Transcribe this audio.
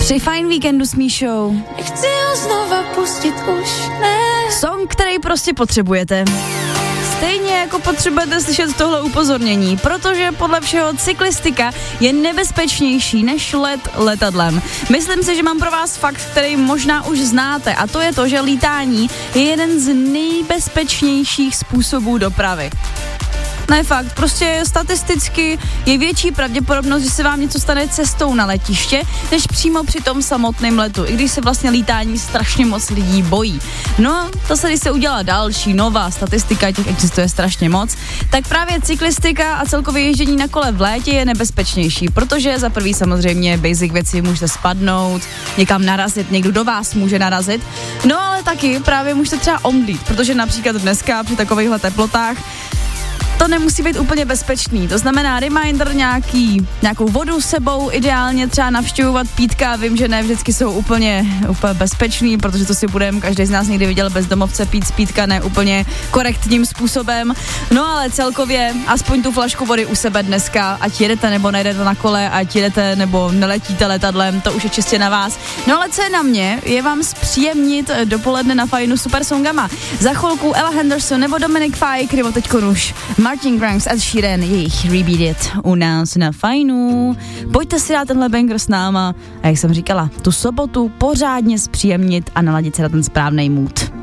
Při Fajn víkendu s Míšou. Chci ho znova pustit už ne. Song, který prostě potřebujete. Stejně jako potřebujete slyšet tohle upozornění, protože podle všeho cyklistika je nebezpečnější než let letadlem. Myslím si, že mám pro vás fakt, který možná už znáte, a to je to, že lítání je jeden z nejbezpečnějších způsobů dopravy. Ne, fakt, prostě statisticky je větší pravděpodobnost, že se vám něco stane cestou na letiště, než přímo při tom samotném letu, i když se vlastně lítání strašně moc lidí bojí. No, to se, když se udělá další nová statistika, těch existuje strašně moc, tak právě cyklistika a celkově ježdění na kole v létě je nebezpečnější, protože za prvý samozřejmě basic věci můžete spadnout, někam narazit, někdo do vás může narazit, no ale taky právě můžete třeba omdlít, protože například dneska při takovýchhle teplotách to nemusí být úplně bezpečný, to znamená reminder, nějakou vodu s sebou, ideálně třeba navštěvovat pítka, vím, že ne vždycky jsou úplně bezpečný, protože to si budeme, každý z nás někdy viděl bezdomovce pít z pítka ne úplně korektním způsobem, no ale celkově aspoň tu flašku vody u sebe dneska, ať jedete nebo nejedete na kole, ať jedete nebo neletíte letadlem, to už je čistě na vás. No ale co je na mě, je vám zpříjemnit dopoledne na Fajnu super songama. Za chvilku Ella Henderson nebo Dominic Fike, nebo teďko už Martin Garrix, Ed Sheeran, jejich Rebeat It u nás na Fajnu. Pojďte si dát tenhle banger s náma a jak jsem říkala, tu sobotu pořádně zpříjemnit a naladit se na ten správnej mood.